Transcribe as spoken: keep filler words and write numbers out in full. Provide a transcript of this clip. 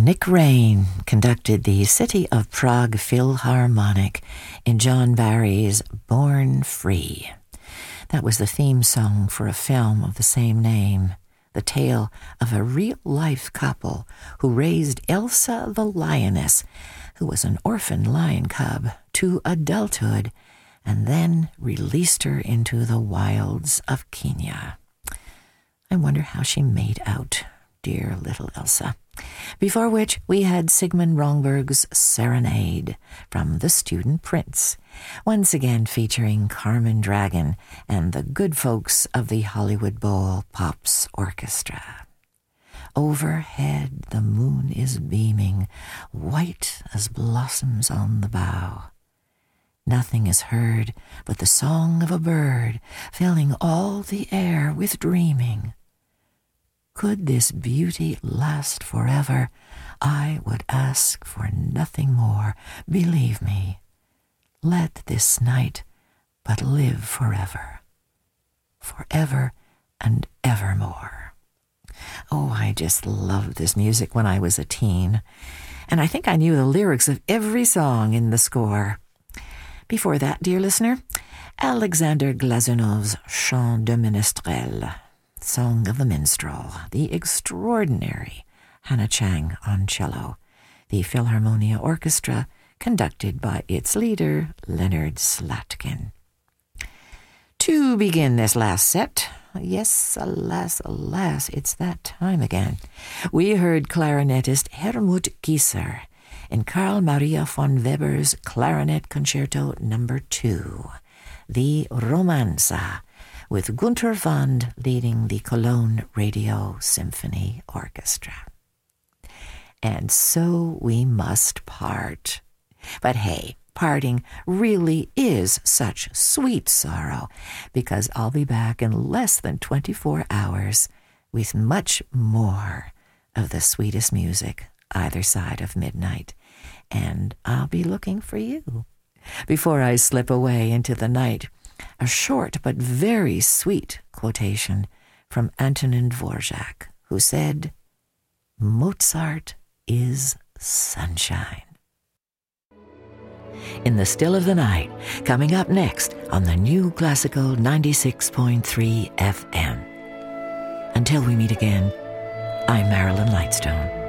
Nick Rain conducted the City of Prague Philharmonic in John Barry's Born Free. That was the theme song for a film of the same name, the tale of a real-life couple who raised Elsa the lioness, who was an orphan lion cub, to adulthood, and then released her into the wilds of Kenya. I wonder how she made out, dear little Elsa. Before which we had Sigmund Rongberg's Serenade from The Student Prince, once again featuring Carmen Dragon and the good folks of the Hollywood Bowl Pops Orchestra. Overhead the moon is beaming, white as blossoms on the bough. Nothing is heard but the song of a bird, filling all the air with dreaming. Could this beauty last forever, I would ask for nothing more, believe me. Let this night but live forever, forever and evermore. Oh, I just loved this music when I was a teen, and I think I knew the lyrics of every song in the score. Before that, dear listener, Alexander Glazunov's Chant de Ménestrel, Song of the Minstrel, the extraordinary Hannah Chang on cello, the Philharmonia Orchestra, conducted by its leader, Leonard Slatkin. To begin this last set, yes, alas, alas, it's that time again, we heard clarinetist Helmut Gieser in Carl Maria von Weber's Clarinet Concerto Number Two, the Romanza, with Gunther Wand leading the Cologne Radio Symphony Orchestra. And so we must part. But hey, parting really is such sweet sorrow, because I'll be back in less than twenty-four hours with much more of the sweetest music either side of midnight, and I'll be looking for you. Before I slip away into the night, a short but very sweet quotation from Antonin Dvorak, who said, "Mozart is sunshine." In the Still of the Night, coming up next on the New Classical ninety-six point three F M. Until we meet again, I'm Marilyn Lightstone.